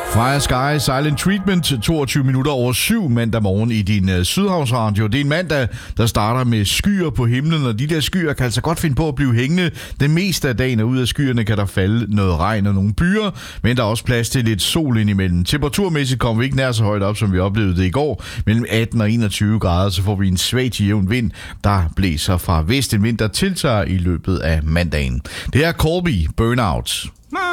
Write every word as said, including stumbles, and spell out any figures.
Fire Sky, Silent Treatment, toogtyve minutter over syv mandag morgen i din uh, Sydhavsradio. Det er en mandag, der starter med skyer på himlen, og de der skyer kan altså godt finde på at blive hængende. Det meste af dagen, og ud af skyerne kan der falde noget regn og nogle byer, men der er også plads til lidt sol indimellem. Temperaturmæssigt kommer vi ikke nær så højt op, som vi oplevede det i går. Mellem atten og enogtyve grader, så får vi en svag til jævn vind, der blæser fra vest. En vind, der tiltager i løbet af mandagen. Det er Colby, Burnout.